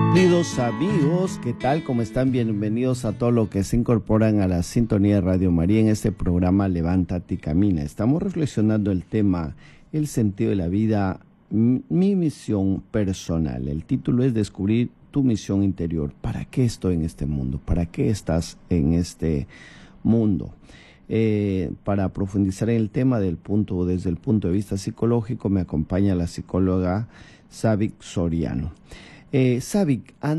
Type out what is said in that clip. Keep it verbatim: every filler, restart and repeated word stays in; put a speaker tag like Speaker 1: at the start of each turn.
Speaker 1: Queridos amigos, ¿qué tal? ¿Cómo están? Bienvenidos a todos los que se incorporan a la sintonía de Radio María en este programa Levántate y Camina. Estamos reflexionando el tema, el sentido de la vida, mi misión personal. El título es Descubrir tu misión interior. ¿Para qué estoy en este mundo? ¿Para qué estás en este mundo? Eh, para profundizar en el tema del punto, desde el punto de vista psicológico, me acompaña la psicóloga Savik Soriano. Eh, Savik,